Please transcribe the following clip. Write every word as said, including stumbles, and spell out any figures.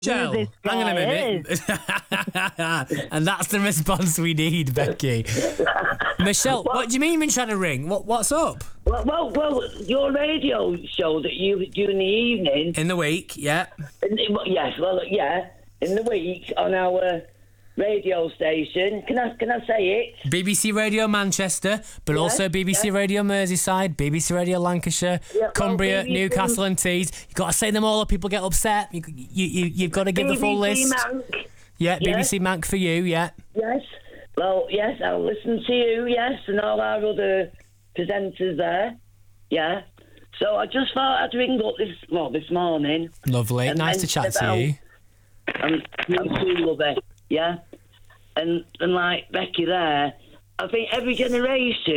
Michelle, this guy hang on a minute. And that's the response we need, Becky. Michelle, what, what do you mean you've been trying to ring? What, what's up? Well, well, well, your radio show that you do in the evening. In the week, yeah. In the, yes, well, yeah, in the week on our radio station. Can I can I say it? B B C Radio Manchester, but yeah, also B B C yeah. Radio Merseyside, B B C Radio Lancashire, yeah, Cumbria, well, B B C Newcastle and Tees. You've got to say them all or people get upset. You, you, you, you've got to give B B C the full list. Mank. Yeah, yeah, B B C Mank for you, yeah. Yes. Well, yes, I'll listen to you, yes, and all our other presenters there. Yeah. So I just thought I'd ring up this, well, this morning. Lovely. And, nice and to chat to you. I'm, I'm too lovely, yeah. And, and like Becky there, I think every generation